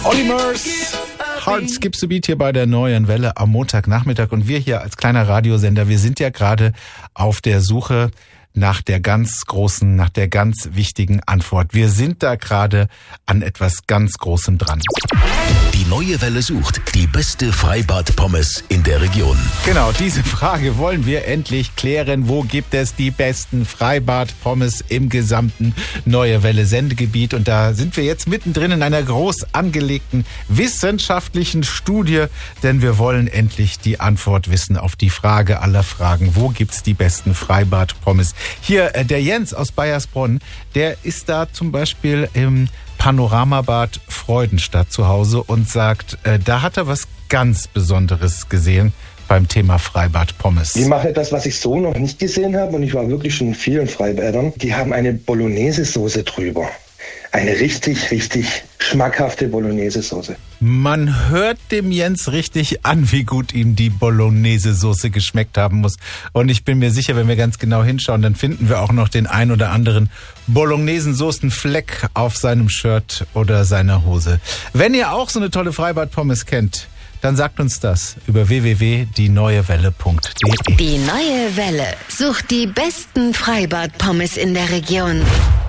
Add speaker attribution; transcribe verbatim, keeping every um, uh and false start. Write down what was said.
Speaker 1: Olly Murs, Heart Skips a Beat hier bei der Neuen Welle am Montagnachmittag. Und wir hier als kleiner Radiosender, wir sind ja gerade auf der Suche nach der ganz großen, nach der ganz wichtigen Antwort. Wir sind da gerade an etwas ganz Großem dran.
Speaker 2: Die Neue Welle sucht die beste Freibad-Pommes in der Region.
Speaker 1: Genau, diese Frage wollen wir endlich klären. Wo gibt es die besten Freibad-Pommes im gesamten Neue Welle Sendegebiet? Und da sind wir jetzt mittendrin in einer groß angelegten wissenschaftlichen Studie, denn wir wollen endlich die Antwort wissen auf die Frage aller Fragen. Wo gibt's die besten Freibad-Pommes? Hier, äh, der Jens aus Baiersbronn, der ist da zum Beispiel im Panoramabad Freudenstadt zu Hause und sagt, äh, da hat er was ganz Besonderes gesehen beim Thema Freibad-Pommes.
Speaker 3: Ich mache etwas, was ich so noch nicht gesehen habe, und ich war wirklich schon in vielen Freibädern. Die haben eine Bolognese-Soße drüber. Eine richtig, richtig schmackhafte Bolognese-Soße.
Speaker 1: Man hört dem Jens richtig an, wie gut ihm die Bolognese-Soße geschmeckt haben muss. Und ich bin mir sicher, wenn wir ganz genau hinschauen, dann finden wir auch noch den ein oder anderen Bolognesensoßenfleck auf seinem Shirt oder seiner Hose. Wenn ihr auch so eine tolle Freibad-Pommes kennt, dann sagt uns das über w w w punkt die neue welle punkt d e.
Speaker 4: Die Neue Welle sucht die besten Freibad-Pommes in der Region.